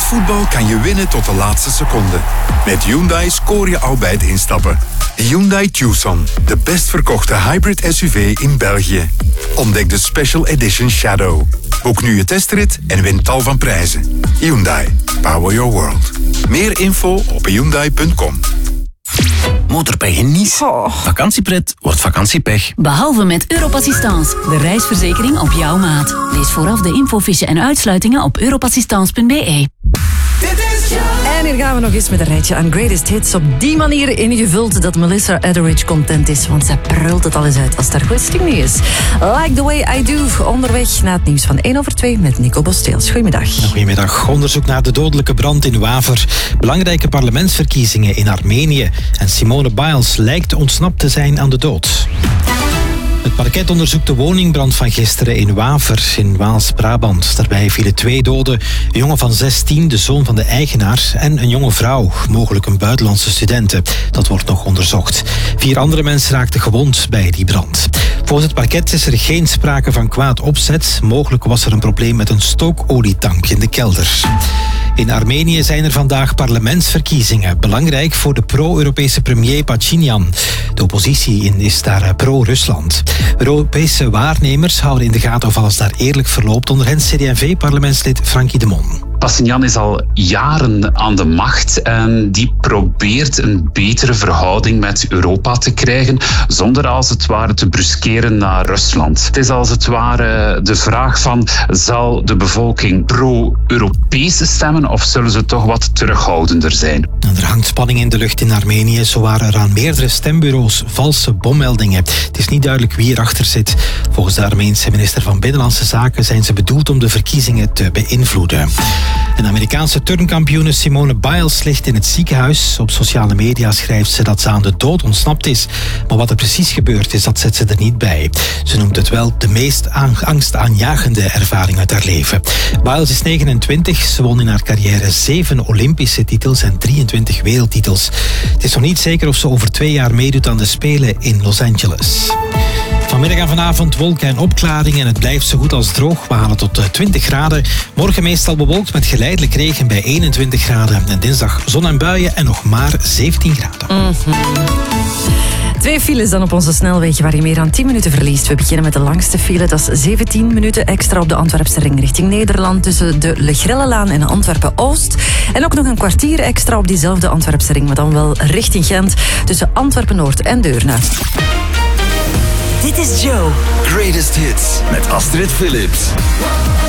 voetbal kan je winnen tot de laatste seconde. Met Hyundai scoor je al bij het instappen. Hyundai Tucson, de best verkochte hybrid SUV in België. Ontdek de Special Edition Shadow. Boek nu je testrit en win tal van prijzen. Hyundai, power your world. Meer info op hyundai.com. Motorpech in Nice. Vakantiepret wordt vakantiepech. Behalve met Europassistance, de reisverzekering op jouw maat. Lees vooraf de infofiche en uitsluitingen op europassistance.be. En hier gaan we nog eens met een rijtje aan greatest hits. Op die manier ingevuld dat Melissa Etheridge content is. Want zij prult het al eens uit als het haar goesting niet is. Like the way I do. Onderweg naar het nieuws van 1:02 met Nico Bosteels. Goedemiddag. Goedemiddag. Onderzoek naar de dodelijke brand in Waver. Belangrijke parlementsverkiezingen in Armenië. En Simone Biles lijkt ontsnapt te zijn aan de dood. Het parket onderzoekt de woningbrand van gisteren in Waver in Waals-Brabant. Daarbij vielen 2 doden, een jongen van 16, de zoon van de eigenaar, en een jonge vrouw, mogelijk een buitenlandse studente. Dat wordt nog onderzocht. 4 andere mensen raakten gewond bij die brand. Volgens het parket is er geen sprake van kwaad opzet. Mogelijk was er een probleem met een stookolietank in de kelder. In Armenië zijn er vandaag parlementsverkiezingen. Belangrijk voor de pro-Europese premier Pachinian. De oppositie is daar pro-Rusland. Europese waarnemers houden in de gaten of alles daar eerlijk verloopt. Onder hen CD&V-parlementslid Frankie de Mon. Pachinian is al jaren aan de macht en die probeert een betere verhouding met Europa te krijgen, zonder als het ware te bruskeren naar Rusland. Het is als het ware de vraag van, zal de bevolking pro-Europese stemmen of zullen ze toch wat terughoudender zijn? En er hangt spanning in de lucht in Armenië. Zo waren er aan meerdere stembureaus valse bommeldingen. Het is niet duidelijk wie erachter zit. Volgens de Armeense minister van Binnenlandse Zaken zijn ze bedoeld om de verkiezingen te beïnvloeden. Een Amerikaanse turnkampioene Simone Biles ligt in het ziekenhuis. Op sociale media schrijft ze dat ze aan de dood ontsnapt is. Maar wat er precies gebeurd is, dat zet ze er niet bij. Ze noemt het wel de meest angstaanjagende ervaring uit haar leven. Biles is 29. Ze won in haar carrière 7 Olympische titels en 23 wereldtitels. Het is nog niet zeker of ze over 2 jaar meedoet aan de Spelen in Los Angeles. Vanmiddag en vanavond wolken en opklaringen en het blijft zo goed als droog. We halen tot 20 graden. Morgen meestal bewolkt met geleidelijk regen bij 21 graden. En dinsdag zon en buien en nog maar 17 graden. 2 files dan op onze snelweg waar je meer dan 10 minuten verliest. We beginnen met de langste file. Dat is 17 minuten extra op de Antwerpse ring richting Nederland tussen de Le Grellelaan en Antwerpen-Oost. En ook nog een kwartier extra op diezelfde Antwerpse ring, maar dan wel richting Gent tussen Antwerpen-Noord en Deurne. Dit is Joe. Greatest hits met Astrid Phillips.